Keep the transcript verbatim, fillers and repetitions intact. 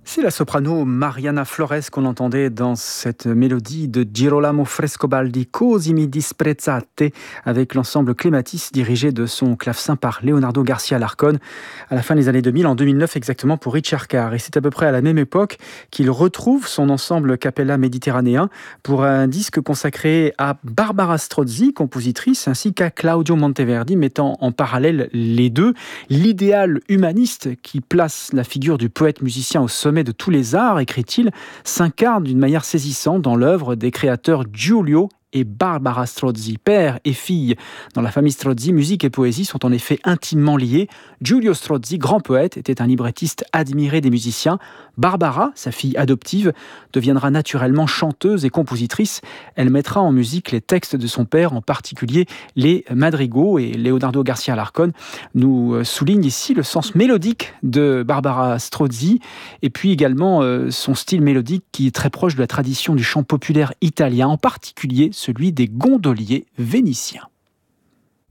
C'est la soprano Mariana Flores qu'on entendait dans cette mélodie de Girolamo Frescobaldi, Così mi disprezzate, avec l'ensemble Clematis dirigé de son clavecin par Leonardo Garcia Larcón à la fin des années deux mille, en deux mille neuf exactement pour Richard Carr. Et c'est à peu près à la même époque qu'il retrouve son ensemble Capella méditerranéen pour un disque consacré à Barbara Strozzi, compositrice, ainsi qu'à Claudio Monteverdi, mettant en parallèle les deux. L'idéal humaniste qui place la figure du poète-musicien au sommet de tous les arts, écrit-il, s'incarne d'une manière saisissante dans l'œuvre des créateurs Giulio et Barbara Strozzi. Père et fille, dans la famille Strozzi, musique et poésie sont en effet intimement liées. Giulio Strozzi, grand poète, était un librettiste admiré des musiciens. Barbara, sa fille adoptive, deviendra naturellement chanteuse et compositrice. Elle mettra en musique les textes de son père, en particulier les madrigaux, et Leonardo Garcia Larcón nous souligne ici le sens mélodique de Barbara Strozzi et puis également euh, son style mélodique qui est très proche de la tradition du chant populaire italien, en particulier celui des gondoliers vénitiens.